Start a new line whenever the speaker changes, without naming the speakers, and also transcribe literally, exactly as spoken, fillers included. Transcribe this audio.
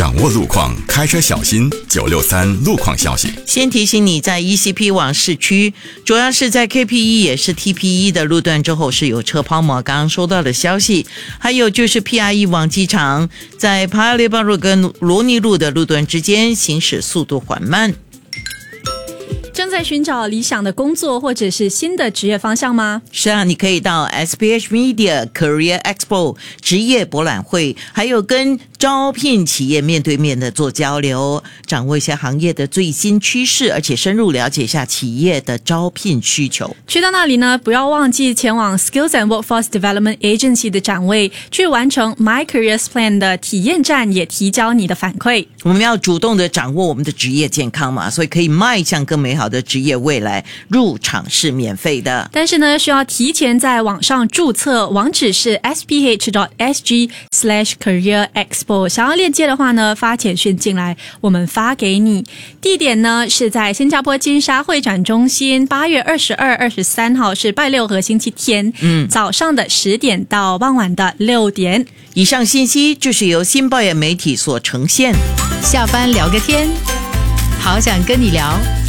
掌握路况，开车小心。九六三路况消息。
先提醒你，在 E C P 往市区，主要是在 K P E 也是 T P E 的路段之后是有车抛锚，刚刚收到的消息。还有就是 P R E 往机场，在帕拉列巴路跟罗尼路的路段之间行驶速度缓慢。
正在寻找理想的工作或者是新的职业方向吗？
是啊，你可以到 S P H Media Career Expo 职业博览会，还有跟招聘企业面对面的做交流，掌握一些行业的最新趋势，而且深入了解一下企业的招聘需求。
去到那里呢，不要忘记前往 Skills and Workforce Development Agency 的展位，去完成 My Careers Plan 的体验站，也提交你的反馈。
我们要主动的掌握我们的职业健康嘛，所以可以迈向更美好的职业未来。入场是免费的，
但是呢，需要提前在网上注册，网址是 s p h dot s g slash career expo。想要链接的话呢，发简讯进来，我们发给你。地点呢是在新加坡金沙会展中心，八月二十二、二十三号是拜六和星期天，嗯，早上的十点到傍晚的六点。
以上信息就是由新报业媒体所呈现。
下班聊个天，好想跟你聊。